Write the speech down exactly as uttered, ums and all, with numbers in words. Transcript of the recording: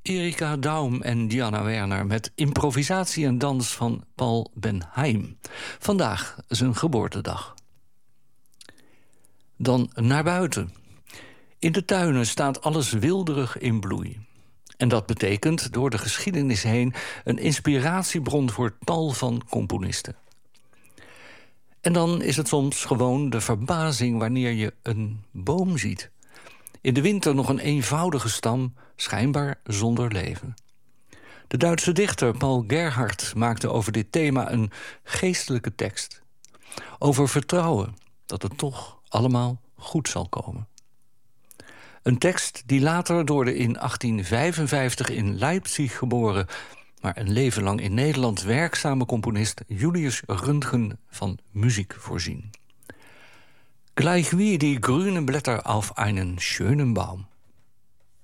Erika Daum en Diana Werner met improvisatie en dans van Paul Benheim. Vandaag zijn geboortedag. Dan naar buiten. In de tuinen staat alles wilderig in bloei. En dat betekent door de geschiedenis heen een inspiratiebron voor tal van componisten. En dan is het soms gewoon de verbazing wanneer je een boom ziet. In de winter nog een eenvoudige stam, schijnbaar zonder leven. De Duitse dichter Paul Gerhardt maakte over dit thema een geestelijke tekst. Over vertrouwen dat het toch allemaal goed zal komen. Een tekst die later door de in achttien vijfenvijftig in Leipzig geboren, maar een leven lang in Nederland werkzame componist Julius Röntgen van muziek voorzien. Gleich wie die grünen Blätter auf einen schönen Baum.